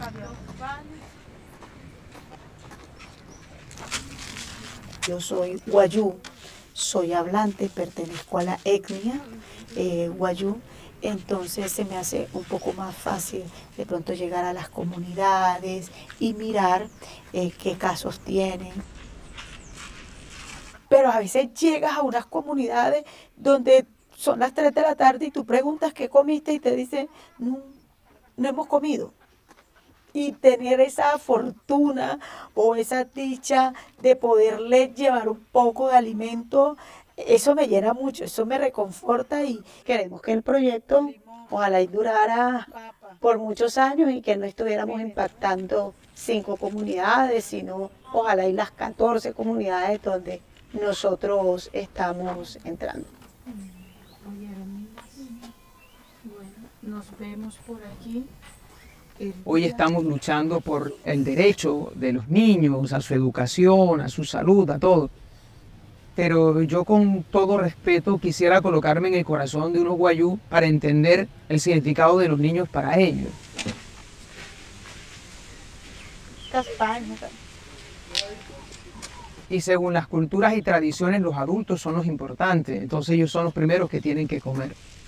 Yo soy wayú, soy hablante, pertenezco a la etnia wayú, entonces se me hace un poco más fácil de pronto llegar a las comunidades y mirar qué casos tienen. Pero a veces llegas a unas comunidades donde son las 3 de la tarde y tú preguntas qué comiste y te dicen, no, no hemos comido. Y tener esa fortuna o esa dicha de poderle llevar un poco de alimento, eso me llena mucho, eso me reconforta y queremos que el proyecto ojalá y durara por muchos años y que no estuviéramos impactando 5 comunidades, sino ojalá y las 14 comunidades donde nosotros estamos entrando. Bueno, nos vemos por aquí. Hoy estamos luchando por el derecho de los niños a su educación, a su salud, a todo. Pero yo con todo respeto quisiera colocarme en el corazón de unos wayú para entender el significado de los niños para ellos. Y según las culturas y tradiciones, los adultos son los importantes, entonces ellos son los primeros que tienen que comer.